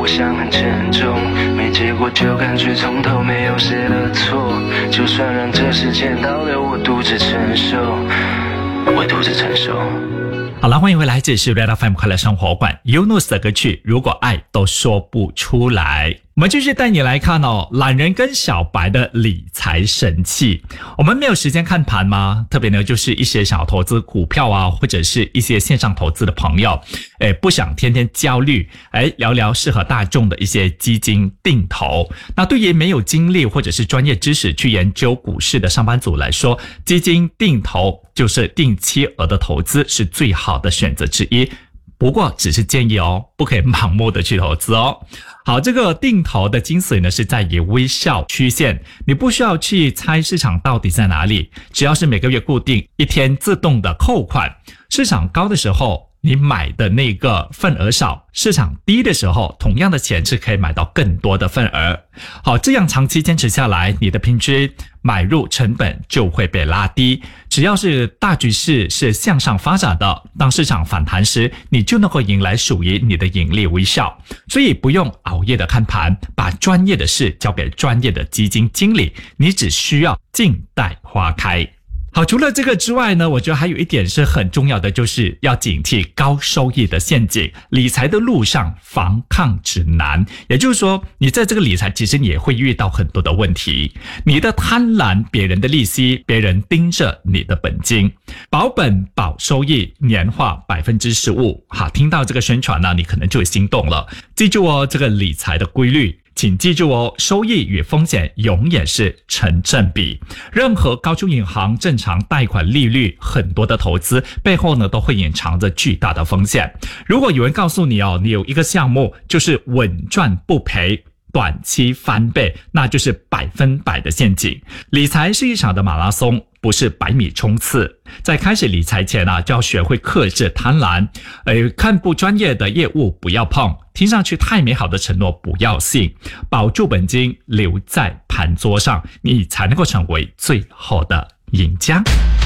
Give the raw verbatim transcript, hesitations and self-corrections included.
我想很沉重，没结果就干脆从头，没有谁的错，就算让这世界倒流，我独自承受，我独自承受。 好了，欢迎回来，这里是 Red F M 快乐生活馆 Yunus 的歌曲如果爱都说不出来。我们继续带你来看哦，懒人跟小白的理财神器。我们没有时间看盘吗？特别呢，就是一些想要投资股票啊，或者是一些线上投资的朋友，诶，不想天天焦虑，诶，聊聊适合大众的一些基金定投。那对于没有精力或者是专业知识去研究股市的上班族来说，基金定投就是定期额的投资是最好的选择之一。不过只是建议哦，不可以盲目的去投资哦。好，这个定投的精髓呢是在于微笑曲线，你不需要去猜市场到底在哪里，只要是每个月固定一天自动的扣款，市场高的时候你买的那个份额少，市场低的时候同样的钱是可以买到更多的份额。好，这样长期坚持下来，你的平均买入成本就会被拉低。只要是大局势是向上发展的，当市场反弹时，你就能够迎来属于你的盈利微笑。所以不用熬夜的看盘，把专业的事交给专业的基金经理，你只需要静待花开。好，除了这个之外呢，我觉得还有一点是很重要的，就是要警惕高收益的陷阱。理财的路上防抗指南，也就是说，你在这个理财其实你也会遇到很多的问题。你的贪婪，别人的利息，别人盯着你的本金，保本保收益，年化百分之十五。好，听到这个宣传呢，你可能就会心动了。记住哦，这个理财的规律。请记住哦，收益与风险永远是成正比。任何高出银行正常贷款利率很多的投资背后呢，都会隐藏着巨大的风险。如果有人告诉你哦，你有一个项目就是稳赚不赔，短期翻倍，那就是百分百的陷阱。理财是一场的马拉松，不是百米冲刺。在开始理财前啊，就要学会克制贪婪。呃，看不专业的业务不要碰，听上去太美好的承诺不要信，保住本金留在盘桌上，你才能够成为最后的赢家。